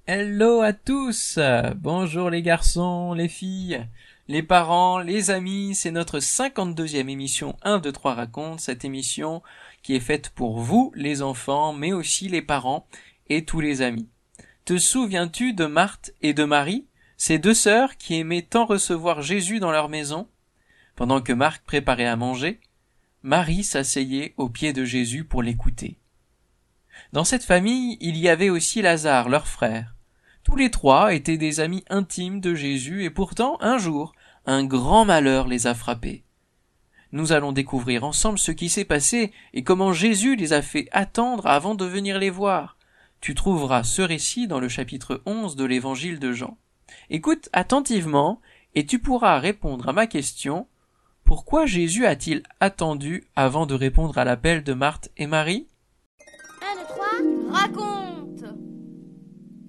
Hello à tous. Bonjour les garçons, les filles, les parents, les amis. C'est notre 52e émission 1, 2, 3 raconte. Cette émission qui est faite pour vous, les enfants, mais aussi les parents et tous les amis. Te souviens-tu de Marthe et de Marie, ces deux sœurs qui aimaient tant recevoir Jésus dans leur maison? Pendant que Marc préparait à manger, Marie s'asseyait au pied de Jésus pour l'écouter. Dans cette famille, il y avait aussi Lazare, leur frère. Tous les trois étaient des amis intimes de Jésus et pourtant, un jour, un grand malheur les a frappés. Nous allons découvrir ensemble ce qui s'est passé et comment Jésus les a fait attendre avant de venir les voir. Tu trouveras ce récit dans le chapitre 11 de l'évangile de Jean. Écoute attentivement et tu pourras répondre à ma question. Pourquoi Jésus a-t-il attendu avant de répondre à l'appel de Marthe et Marie? 1, 2, 3, raconte!